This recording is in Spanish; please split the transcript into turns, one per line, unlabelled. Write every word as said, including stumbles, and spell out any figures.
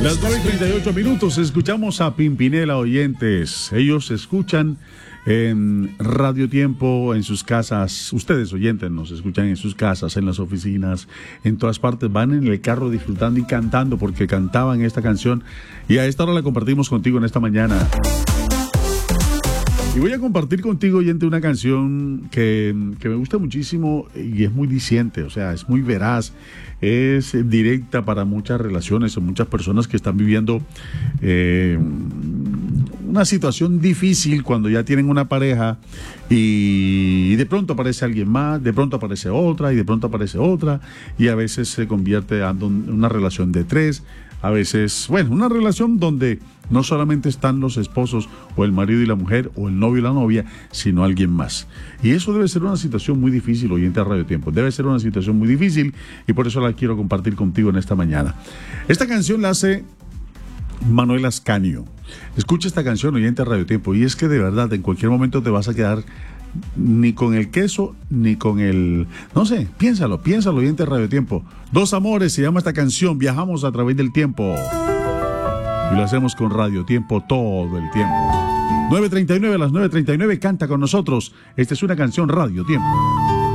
Las nueve y treinta y ocho minutos, escuchamos a Pimpinela, oyentes. Ellos escuchan en Radio Tiempo, en sus casas. Ustedes, oyentes, nos escuchan en sus casas, en las oficinas, en todas partes. Van en el carro disfrutando y cantando porque cantaban esta canción. Y a esta hora la compartimos contigo en esta mañana. Y voy a compartir contigo, oyente, una canción que, que me gusta muchísimo y es muy diciente, o sea, es muy veraz, es directa para muchas relaciones o muchas personas que están viviendo eh, una situación difícil cuando ya tienen una pareja y, y de pronto aparece alguien más, de pronto aparece otra y de pronto aparece otra y a veces se convierte en una relación de tres. A veces, bueno, una relación donde no solamente están los esposos o el marido y la mujer o el novio y la novia, sino alguien más. Y eso debe ser una situación muy difícil, oyente a Radio Tiempo. Debe ser una situación muy difícil y por eso la quiero compartir contigo en esta mañana. Esta canción la hace Manuel Ascanio. Escucha esta canción, oyente a Radio Tiempo, y es que de verdad en cualquier momento te vas a quedar ni con el queso, ni con el... No sé, piénsalo, piénsalo, oyente de Radio Tiempo. Dos amores, se llama esta canción, Viajamos a través del tiempo. Y lo hacemos con Radio Tiempo todo el tiempo. nueve treinta y nueve, a las nueve treinta y nueve, canta con nosotros. Esta es una canción Radio Tiempo.